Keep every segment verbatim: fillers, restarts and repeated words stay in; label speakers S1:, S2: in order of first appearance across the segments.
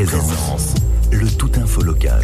S1: Présence, le tout info local.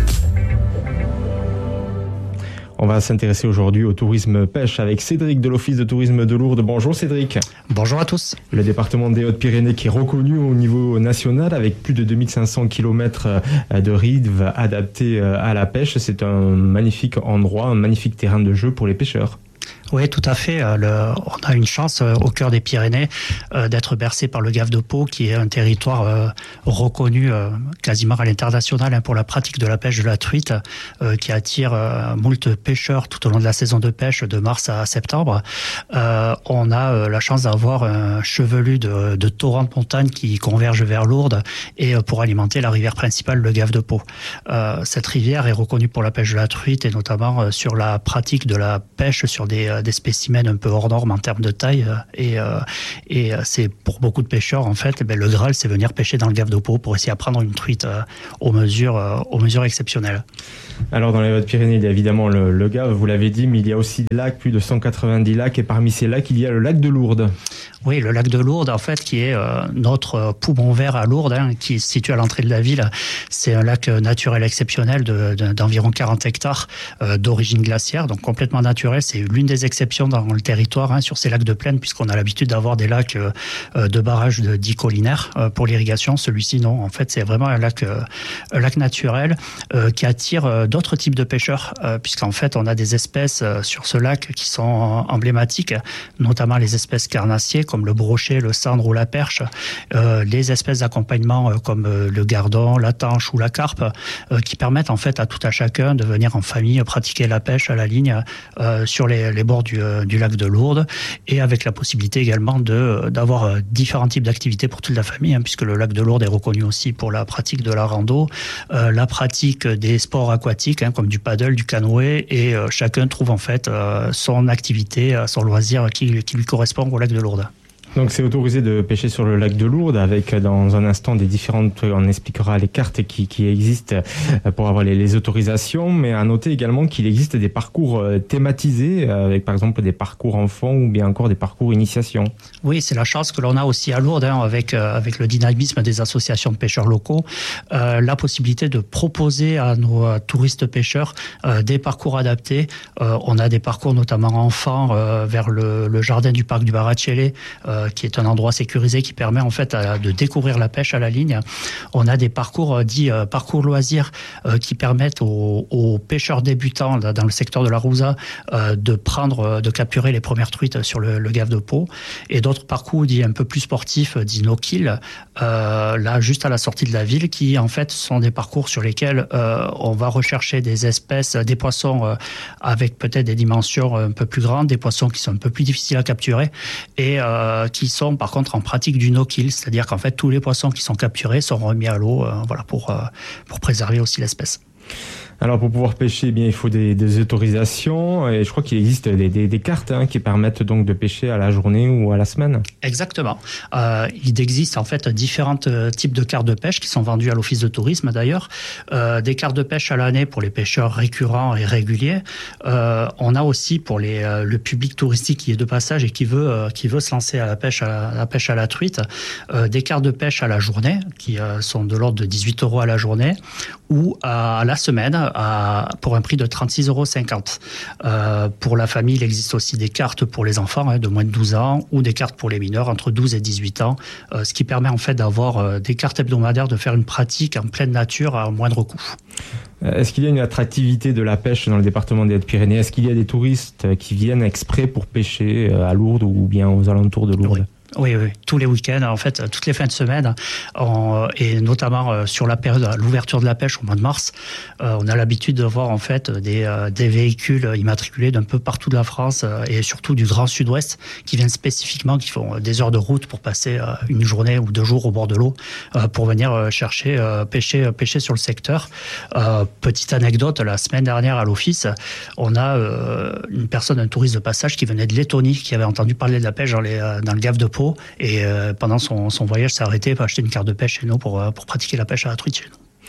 S2: On va s'intéresser aujourd'hui au tourisme pêche avec Cédric de l'Office de tourisme de Lourdes. Bonjour Cédric.
S3: Bonjour à tous.
S2: Le département des Hautes-Pyrénées qui est reconnu au niveau national avec plus de deux mille cinq cents kilomètres de rives adaptés à la pêche. C'est un magnifique endroit, un magnifique terrain de jeu pour les pêcheurs.
S3: Oui, tout à fait. Le, on a une chance euh, au cœur des Pyrénées euh, d'être bercé par le Gave de Pau, qui est un territoire euh, reconnu euh, quasiment à l'international hein, pour la pratique de la pêche de la truite, euh, qui attire euh, moult pêcheurs tout au long de la saison de pêche de mars à septembre. Euh, on a euh, la chance d'avoir un chevelu de, de torrents de montagne qui convergent vers Lourdes et euh, pour alimenter la rivière principale, le Gave de Pau. Euh, cette rivière est reconnue pour la pêche de la truite et notamment euh, sur la pratique de la pêche sur des des spécimens un peu hors normes en termes de taille et, euh, et c'est pour beaucoup de pêcheurs en fait, ben, le Graal c'est venir pêcher dans le Gave de Pau pour essayer de prendre une truite euh, aux mesures euh, aux mesures exceptionnelles.
S2: Alors dans les Hautes-Pyrénées il y a évidemment le, le Gave, vous l'avez dit, mais il y a aussi des lacs, plus de cent quatre-vingt-dix lacs, et parmi ces lacs il y a le lac de Lourdes.
S3: Oui, le lac de Lourdes en fait qui est euh, notre poumon vert à Lourdes hein, qui se situe à l'entrée de la ville. C'est un lac naturel exceptionnel de, de, d'environ quarante hectares euh, d'origine glaciaire, donc complètement naturel. C'est l'une des exceptions dans le territoire hein, sur ces lacs de plaine, puisqu'on a l'habitude d'avoir des lacs euh, de barrage de dits collinaires euh, pour l'irrigation. Celui-ci, non. En fait, c'est vraiment un lac, euh, un lac naturel euh, qui attire euh, d'autres types de pêcheurs, euh, puisqu'en fait, on a des espèces euh, sur ce lac qui sont emblématiques, notamment les espèces carnassiers, comme le brochet, le cendre ou la perche, euh, les espèces d'accompagnement euh, comme euh, le gardon, la tanche ou la carpe, euh, qui permettent en fait à tout à chacun de venir en famille pratiquer la pêche à la ligne euh, sur les, les bords du, euh, du lac de Lourdes, et avec la possibilité également de, d'avoir euh, différents types d'activités pour toute la famille, hein, puisque le lac de Lourdes est reconnu aussi pour la pratique de la rando, euh, la pratique des sports aquatiques, hein, comme du paddle, du canoë, et euh, chacun trouve en fait euh, son activité, euh, son loisir qui, qui lui correspond au lac de Lourdes.
S2: Donc c'est autorisé de pêcher sur le lac de Lourdes avec dans un instant des différentes, on expliquera les cartes qui, qui existent pour avoir les, les autorisations, mais à noter également qu'il existe des parcours thématisés avec par exemple des parcours enfants ou bien encore des parcours initiation.
S3: Oui, c'est la chance que l'on a aussi à Lourdes hein, avec, euh, avec le dynamisme des associations de pêcheurs locaux, euh, la possibilité de proposer à nos euh, touristes pêcheurs euh, des parcours adaptés. Euh, on a des parcours notamment enfants euh, vers le, le jardin du parc du Barachellet, euh, qui est un endroit sécurisé qui permet en fait à, de découvrir la pêche à la ligne. On a des parcours euh, dits euh, parcours loisirs euh, qui permettent aux, aux pêcheurs débutants là, dans le secteur de la Rouza euh, de prendre, euh, de capturer les premières truites sur le, le Gave de Pau, et d'autres parcours dits un peu plus sportifs, dits no-kill, euh, là juste à la sortie de la ville, qui en fait sont des parcours sur lesquels euh, on va rechercher des espèces, des poissons euh, avec peut-être des dimensions un peu plus grandes, des poissons qui sont un peu plus difficiles à capturer et euh, qui sont par contre en pratique du no-kill, c'est-à-dire qu'en fait tous les poissons qui sont capturés sont remis à l'eau, euh, voilà, pour, euh, pour préserver aussi l'espèce.
S2: Alors pour pouvoir pêcher, eh bien il faut des, des autorisations, et je crois qu'il existe des, des, des cartes hein, qui permettent donc de pêcher à la journée ou à la semaine.
S3: Exactement. Euh, il existe en fait différents types de cartes de pêche qui sont vendues à l'office de tourisme d'ailleurs. Euh, des cartes de pêche à l'année pour les pêcheurs récurrents et réguliers. Euh, on a aussi pour les, euh, le public touristique qui est de passage et qui veut, euh, qui veut se lancer à la pêche à la, à la, pêche à la truite, euh, des cartes de pêche à la journée qui euh, sont de l'ordre de dix-huit euros à la journée, ou à la semaine à, pour un prix de trente-six euros cinquante. Euh, pour la famille, il existe aussi des cartes pour les enfants hein, de moins de douze ans, ou des cartes pour les mineurs entre douze et dix-huit ans, euh, ce qui permet en fait d'avoir euh, des cartes hebdomadaires, de faire une pratique en pleine nature à moindre coût.
S2: Est-ce qu'il y a une attractivité de la pêche dans le département des Hautes-Pyrénées ? Est-ce qu'il y a des touristes qui viennent exprès pour pêcher à Lourdes ou bien aux alentours de Lourdes ?
S3: Oui. Oui, oui, tous les week-ends, en fait, toutes les fins de semaine, on, et notamment sur la période, l'ouverture de la pêche au mois de mars, euh, on a l'habitude de voir en fait des, euh, des véhicules immatriculés d'un peu partout de la France euh, et surtout du Grand Sud-Ouest qui viennent spécifiquement, qui font des heures de route pour passer euh, une journée ou deux jours au bord de l'eau euh, pour venir euh, chercher, euh, pêcher, pêcher sur le secteur. Euh, petite anecdote, la semaine dernière à l'office, on a euh, une personne, un touriste de passage qui venait de Lettonie, qui avait entendu parler de la pêche dans, les, dans le Gave de Pau. Et euh, pendant son, son voyage, s'est arrêté pour acheter une carte de pêche chez nous pour, pour pratiquer la pêche à la truite chez nous.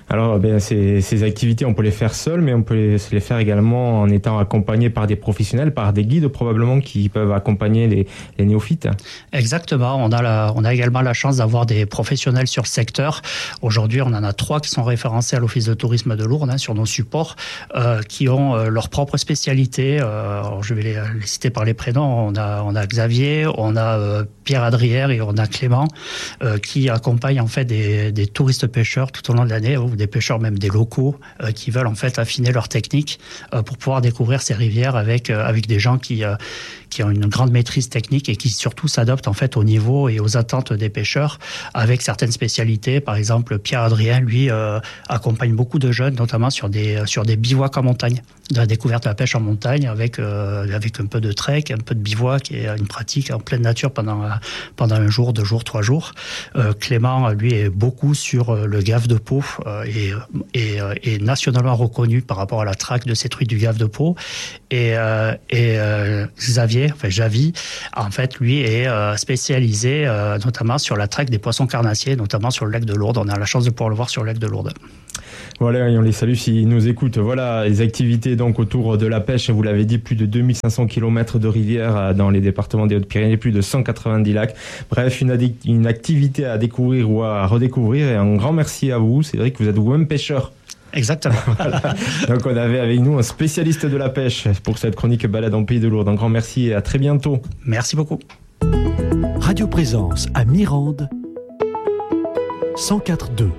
S2: Alors, ben, ces, ces activités, on peut les faire seules, mais on peut les, les faire également en étant accompagné par des professionnels, par des guides probablement qui peuvent accompagner les, les néophytes.
S3: Exactement. On a, la, on a également la chance d'avoir des professionnels sur le secteur. Aujourd'hui, on en a trois qui sont référencés à l'Office de tourisme de Lourdes hein, sur nos supports, euh, qui ont euh, leur propre spécialité. Euh, alors je vais les, les citer par les prénoms. On a, on a Xavier, on a euh, Pierre Adrière et on a Clément, euh, qui accompagnent en fait des, des touristes pêcheurs tout au long de l'année, ou des pêcheurs même des locaux, euh, qui veulent en fait affiner leur technique euh, pour pouvoir découvrir ces rivières avec euh, avec des gens qui euh, qui ont une grande maîtrise technique et qui surtout s'adaptent en fait au niveau et aux attentes des pêcheurs avec certaines spécialités. Par exemple, Pierre Adrien, lui, euh, accompagne beaucoup de jeunes, notamment sur des sur des bivouacs en montagne, de la découverte de la pêche en montagne avec euh, avec un peu de trek, un peu de bivouac et une pratique en pleine nature pendant pendant un jour, deux jours, trois jours. Euh, Clément, lui, est beaucoup sur le gave de Pau euh, et et est nationalement reconnu par rapport à la traque de ces truites du gave de Pau. Et euh, et euh, Xavier Enfin, Javi, en fait, lui est euh, spécialisé euh, notamment sur la traque des poissons carnassiers, notamment sur le lac de Lourdes. On a la chance de pouvoir le voir sur le lac de Lourdes.
S2: Voilà, et on les salue s'ils nous écoutent. Voilà, les activités donc autour de la pêche, vous l'avez dit, plus de deux mille cinq cents kilomètres de rivières dans les départements des Hautes-Pyrénées, plus de cent quatre-vingt-dix lacs. Bref, une, addic- une activité à découvrir ou à redécouvrir. Et un grand merci à vous, Cédric, vous êtes vous-même pêcheur.
S3: Exactement.
S2: Voilà. Donc on avait avec nous un spécialiste de la pêche pour cette chronique balade en Pays de Lourdes. Un grand merci et à très bientôt.
S3: Merci beaucoup.
S1: Radio Présence à Mirande, cent quatre virgule deux.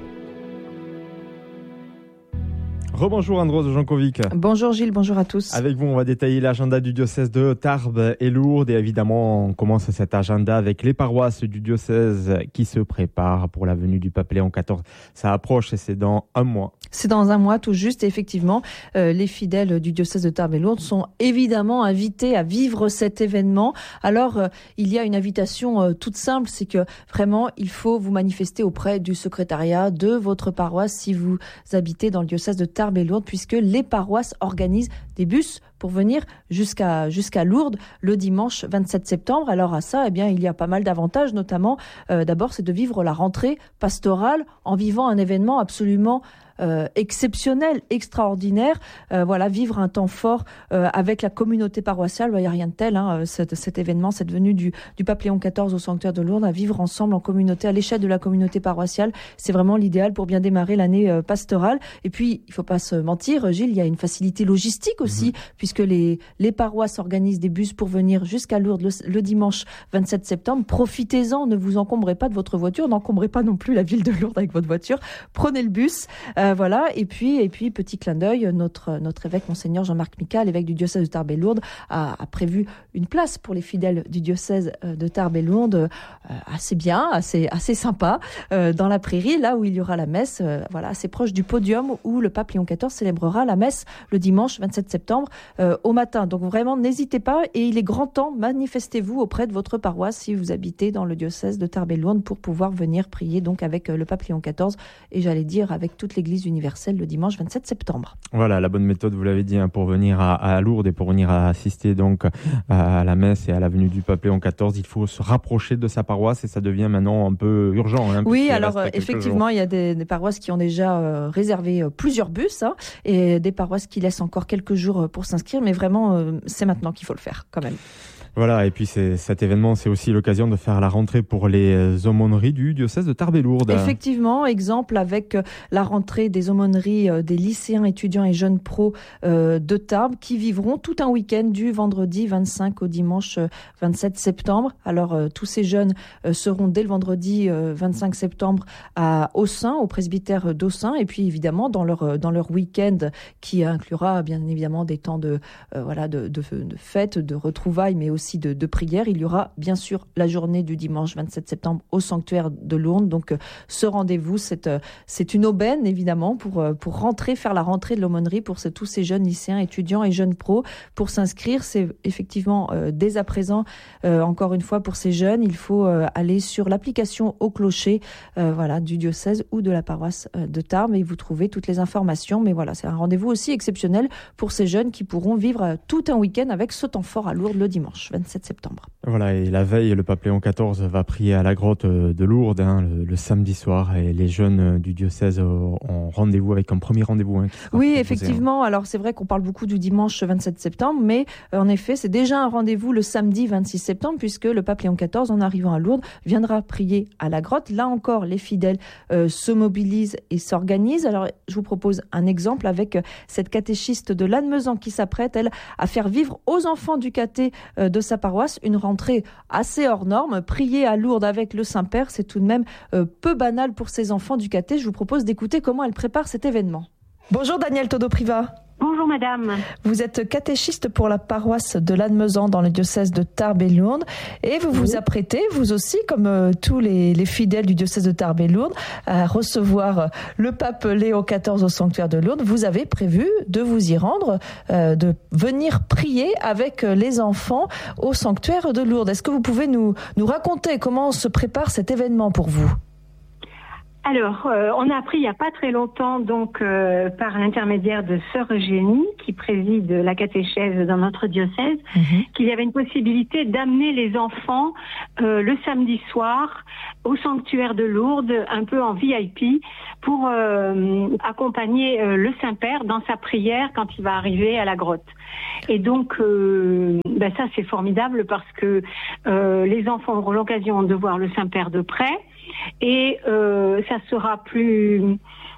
S2: Rebonjour Andros Jankovic.
S4: Bonjour Gilles, bonjour à tous.
S2: Avec vous, on va détailler l'agenda du diocèse de Tarbes et Lourdes. Et évidemment, on commence cet agenda avec les paroisses du diocèse qui se préparent pour la venue du pape Léon quatorze. Ça approche et c'est dans un mois.
S4: C'est dans un mois tout juste et effectivement, euh, les fidèles du diocèse de Tarbes et Lourdes sont évidemment invités à vivre cet événement. Alors, euh, il y a une invitation euh, toute simple, c'est que vraiment, il faut vous manifester auprès du secrétariat de votre paroisse si vous habitez dans le diocèse de Tarbes et Lourdes, puisque les paroisses organisent des bus pour venir jusqu'à jusqu'à Lourdes le dimanche vingt-sept septembre. Alors à ça, eh bien, il y a pas mal d'avantages, notamment, euh, d'abord, c'est de vivre la rentrée pastorale en vivant un événement absolument Euh, exceptionnel, extraordinaire. Euh, voilà, vivre un temps fort euh, avec la communauté paroissiale. Il n'y a rien de tel, hein, cet, cet événement, cette venue du, du pape Léon quatorze au sanctuaire de Lourdes, à vivre ensemble en communauté, à l'échelle de la communauté paroissiale. C'est vraiment l'idéal pour bien démarrer l'année euh, pastorale. Et puis, il ne faut pas se mentir, Gilles, il y a une facilité logistique aussi, mmh. puisque les, les paroisses organisent des bus pour venir jusqu'à Lourdes le, le dimanche vingt-sept septembre. Profitez-en, ne vous encombrez pas de votre voiture, n'encombrez pas non plus la ville de Lourdes avec votre voiture. Prenez le bus. Euh, Voilà, et puis, et puis petit clin d'œil, notre, notre évêque, Monseigneur Jean-Marc Mica, l'évêque du diocèse de Tarbes et Lourdes, a, a prévu une place pour les fidèles du diocèse de Tarbes et Lourdes, euh, assez bien, assez, assez sympa, euh, dans la prairie, là où il y aura la messe, euh, voilà, assez proche du podium où le pape Léon quatorze célébrera la messe le dimanche vingt-sept septembre euh, au matin. Donc vraiment, n'hésitez pas, et il est grand temps, manifestez-vous auprès de votre paroisse si vous habitez dans le diocèse de Tarbes et Lourdes pour pouvoir venir prier donc avec le pape Léon quatorze et j'allais dire avec toute l'église universelle le dimanche vingt-sept septembre.
S2: Voilà, la bonne méthode, vous l'avez dit, hein, pour venir à, à Lourdes et pour venir à assister donc à la messe et à la venue du pape Léon quatorze, il faut se rapprocher de sa paroisse et ça devient maintenant un peu urgent. Hein,
S4: oui, alors effectivement, jours. il y a des, des paroisses qui ont déjà euh, réservé euh, plusieurs bus hein, et des paroisses qui laissent encore quelques jours pour s'inscrire, mais vraiment, euh, c'est maintenant qu'il faut le faire quand même.
S2: Voilà, et puis c'est, cet événement, c'est aussi l'occasion de faire la rentrée pour les aumôneries du diocèse de Tarbes et Lourdes.
S4: Effectivement, exemple avec la rentrée des aumôneries des lycéens, étudiants et jeunes pros de Tarbes qui vivront tout un week-end du vendredi vingt-cinq au dimanche vingt-sept septembre. Alors tous ces jeunes seront dès le vendredi vingt-cinq septembre à Aussin, au presbytère d'Aussin, et puis évidemment dans leur dans leur week-end qui inclura bien évidemment des temps de euh, voilà de, de de fêtes, de retrouvailles, mais aussi De, de prière. Il y aura bien sûr la journée du dimanche vingt-sept septembre au sanctuaire de Lourdes. Donc euh, ce rendez-vous, c'est, euh, c'est une aubaine évidemment pour, euh, pour rentrer, faire la rentrée de l'aumônerie pour ce, tous ces jeunes lycéens, étudiants et jeunes pros. Pour s'inscrire, c'est effectivement euh, dès à présent, euh, encore une fois pour ces jeunes, il faut euh, aller sur l'application Au Clocher euh, voilà, du diocèse ou de la paroisse euh, de Tarbes et vous trouvez toutes les informations. Mais voilà, c'est un rendez-vous aussi exceptionnel pour ces jeunes qui pourront vivre euh, tout un week-end avec ce temps fort à Lourdes le dimanche. dimanche vingt-sept septembre.
S2: Voilà, et la veille, le pape Léon quatorze va prier à la grotte de Lourdes hein, le, le samedi soir, et les jeunes du diocèse ont rendez-vous avec un premier rendez-vous. Hein,
S4: oui, effectivement. Hein. Alors c'est vrai qu'on parle beaucoup du dimanche vingt-sept septembre, mais euh, en effet, c'est déjà un rendez-vous le samedi vingt-six septembre, puisque le pape Léon quatorze, en arrivant à Lourdes, viendra prier à la grotte. Là encore, les fidèles euh, se mobilisent et s'organisent. Alors je vous propose un exemple avec cette catéchiste de Lannemezan qui s'apprête, elle, à faire vivre aux enfants du caté euh, de sa paroisse une rentrée assez hors norme. Prier à Lourdes avec le Saint-Père, c'est tout de même euh, peu banal pour ces enfants du caté. Je vous propose d'écouter comment elle prépare cet événement. Bonjour Danielle Todo-Priva.
S5: Bonjour madame.
S4: Vous êtes catéchiste pour la paroisse de Lannemezan dans le diocèse de Tarbes et Lourdes et vous vous oui. apprêtez, vous aussi, comme euh, tous les, les fidèles du diocèse de Tarbes et Lourdes, à recevoir euh, le pape Léon quatorze au sanctuaire de Lourdes. Vous avez prévu de vous y rendre, euh, de venir prier avec les enfants au sanctuaire de Lourdes. Est-ce que vous pouvez nous, nous raconter comment se prépare cet événement pour vous ?
S5: Alors, euh, on a appris il n'y a pas très longtemps, donc euh, par l'intermédiaire de Sœur Eugénie, qui préside la catéchèse dans notre diocèse, mmh. qu'il y avait une possibilité d'amener les enfants euh, le samedi soir au sanctuaire de Lourdes, un peu en V I P, pour euh, accompagner euh, le Saint-Père dans sa prière quand il va arriver à la grotte. Et donc, euh, ben ça c'est formidable parce que euh, les enfants auront l'occasion de voir le Saint-Père de près. Et euh, ça sera plus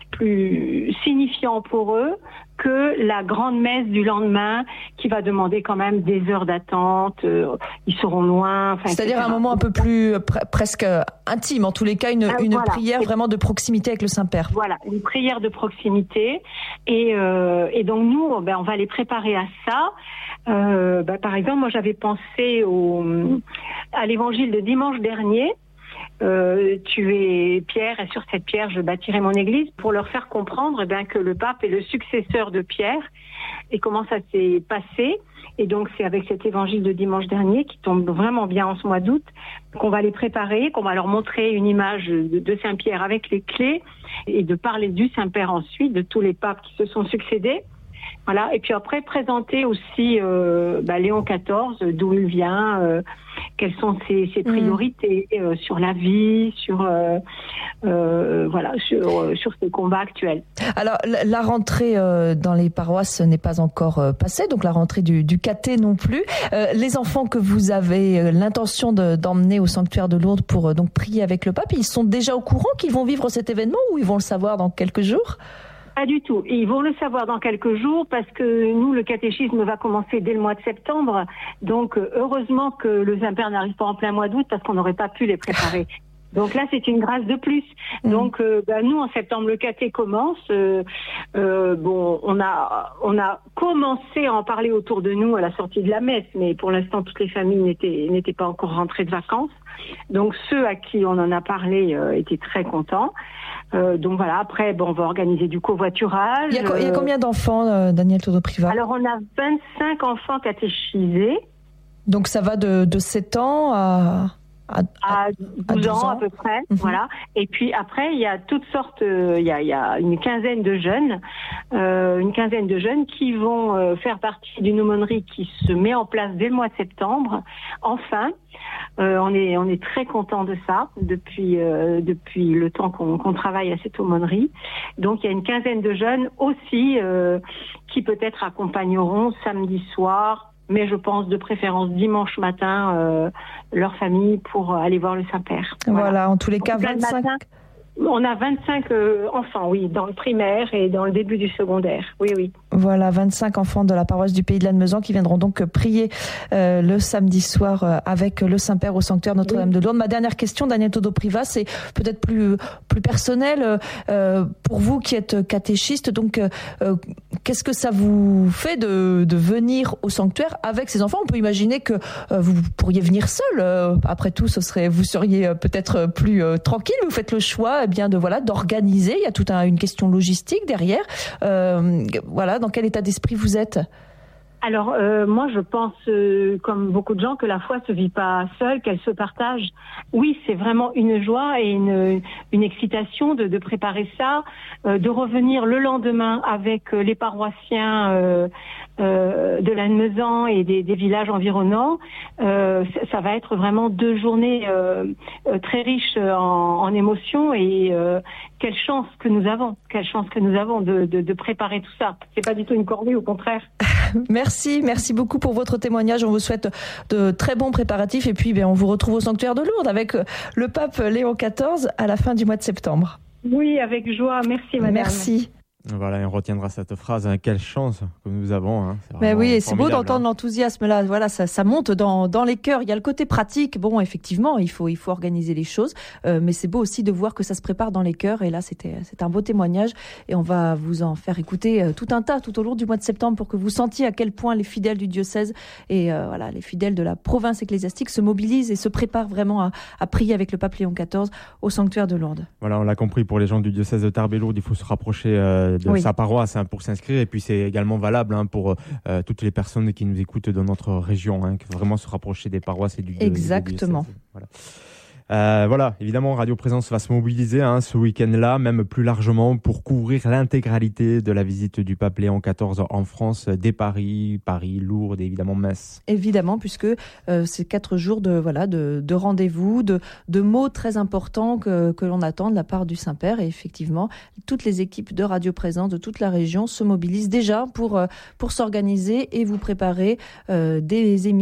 S5: plus signifiant pour eux que la grande messe du lendemain qui va demander quand même des heures d'attente, euh, ils seront loin. Enfin,
S4: c'est-à-dire
S5: et cetera.
S4: Un moment un peu plus pre- presque intime, en tous les cas une, euh, une
S5: voilà.
S4: prière vraiment de proximité avec le Saint-Père.
S5: Voilà, une prière de proximité. Et, euh, et donc nous, ben, on va les préparer à ça. Euh, ben, par exemple, moi j'avais pensé au, à l'évangile de dimanche dernier. Euh, tu es Pierre et sur cette pierre je bâtirai mon église, pour leur faire comprendre eh bien, que le pape est le successeur de Pierre et comment ça s'est passé. Et donc c'est avec cet évangile de dimanche dernier qui tombe vraiment bien en ce mois d'août qu'on va les préparer, qu'on va leur montrer une image de, de Saint-Pierre avec les clés et de parler du Saint-Père ensuite, de tous les papes qui se sont succédés. Voilà. Et puis après présenter aussi euh, bah, Léon quatorze, d'où il vient, euh, quelles sont ses, ses priorités mmh. euh, sur la vie, sur euh, euh, voilà, sur, euh, sur ses combats actuels.
S4: Alors la rentrée euh, dans les paroisses n'est pas encore euh, passée, donc la rentrée du, du caté non plus. Euh, les enfants que vous avez euh, l'intention de, d'emmener au sanctuaire de Lourdes pour euh, donc prier avec le pape, ils sont déjà au courant qu'ils vont vivre cet événement ou ils vont le savoir dans quelques jours ?
S5: Pas du tout. Ils vont le savoir dans quelques jours parce que nous, le catéchisme va commencer dès le mois de septembre. Donc, heureusement que le Saint-Père n'arrive pas en plein mois d'août parce qu'on n'aurait pas pu les préparer. Donc là, c'est une grâce de plus. Mmh. Donc, euh, bah, nous, en septembre, le caté commence. Euh, euh, bon, on a, on a commencé à en parler autour de nous à la sortie de la messe, mais pour l'instant, toutes les familles n'étaient, n'étaient pas encore rentrées de vacances. Donc, ceux à qui on en a parlé euh, étaient très contents. Euh, donc voilà, après, bon, on va organiser du covoiturage.
S4: Il y a, co- il y a combien d'enfants, euh, Danielle Todo-Priva ?
S5: Alors, on a vingt-cinq enfants catéchisés.
S4: Donc, ça va de, de sept ans à...
S5: À, à, à douze ans à peu près, mmh. voilà. Et puis après, il y a toutes sortes, euh, il y a, il y a une quinzaine de jeunes, euh, une quinzaine de jeunes qui vont euh, faire partie d'une aumônerie qui se met en place dès le mois de septembre. Enfin, euh, on est on est très content de ça depuis euh, depuis le temps qu'on, qu'on travaille à cette aumônerie. Donc il y a une quinzaine de jeunes aussi euh, qui peut-être accompagneront samedi soir, mais je pense de préférence dimanche matin, euh, leur famille pour aller voir le Saint-Père.
S4: Voilà, voilà en tous les cas, vingt-cinq...
S5: Matin, on a vingt-cinq euh, enfants, oui, dans le primaire et dans le début du secondaire. Oui, oui.
S4: Voilà, vingt-cinq enfants de la paroisse du Pays de Lannemezan qui viendront donc prier euh, le samedi soir euh, avec le Saint-Père au sanctuaire Notre-Dame oui. de Lourdes. Ma dernière question, Danielle Todo-Priva, c'est peut-être plus plus personnel euh, pour vous qui êtes catéchiste. Donc, euh, qu'est-ce que ça vous fait de, de venir au sanctuaire avec ces enfants ? On peut imaginer que euh, vous pourriez venir seul. Euh, après tout, ce serait, vous seriez euh, peut-être plus euh, tranquille. Vous faites le choix, eh bien, de voilà, d'organiser. Il y a toute un, une question logistique derrière. Euh, voilà. Dans quel état d'esprit vous êtes ?
S5: Alors, euh, moi, je pense, euh, comme beaucoup de gens, que la foi se vit pas seule, qu'elle se partage. Oui, c'est vraiment une joie et une, une excitation de, de préparer ça, euh, de revenir le lendemain avec les paroissiens euh, euh, de Lannemezan et des, des villages environnants. Euh, ça va être vraiment deux journées euh, très riches en, en émotions et euh, quelle chance que nous avons, quelle chance que nous avons de, de, de préparer tout ça. C'est pas du tout une corvée, au contraire.
S4: Merci, merci beaucoup pour votre témoignage. On vous souhaite de très bons préparatifs et puis ben, on vous retrouve au sanctuaire de Lourdes avec le pape Léon quatorze à la fin du mois de septembre.
S5: Oui, avec joie. Merci, madame.
S4: Merci.
S2: Voilà, on retiendra cette phrase. Hein. Quelle chance que nous avons. Hein. C'est
S4: ben oui, c'est beau d'entendre
S2: hein.
S4: l'enthousiasme là. Voilà, ça, ça monte dans, dans les cœurs. Il y a le côté pratique. Bon, effectivement, il faut, il faut organiser les choses, euh, mais c'est beau aussi de voir que ça se prépare dans les cœurs. Et là, c'était, c'est un beau témoignage. Et on va vous en faire écouter euh, tout un tas tout au long du mois de septembre pour que vous sentiez à quel point les fidèles du diocèse et euh, voilà, les fidèles de la province ecclésiastique se mobilisent et se préparent vraiment à, à prier avec le pape Léon quatorze au sanctuaire de Lourdes.
S2: Voilà, on l'a compris. Pour les gens du diocèse de Tarbes et Lourdes, il faut se rapprocher euh, de oui. sa paroisse pour s'inscrire, et puis c'est également valable hein, pour euh, toutes les personnes qui nous écoutent dans notre région, hein, vraiment se rapprocher des paroisses et du
S4: exactement.
S2: Du voilà. Euh, voilà, évidemment, Radio Présence va se mobiliser hein, ce week-end-là, même plus largement, pour couvrir l'intégralité de la visite du pape Léon quatorze en France, dès Paris, Paris, Lourdes et évidemment Metz.
S4: Évidemment, puisque euh, c'est quatre jours de voilà de, de rendez-vous, de, de mots très importants que, que l'on attend de la part du Saint-Père. Et effectivement, toutes les équipes de Radio Présence de toute la région se mobilisent déjà pour, pour s'organiser et vous préparer euh, des émissions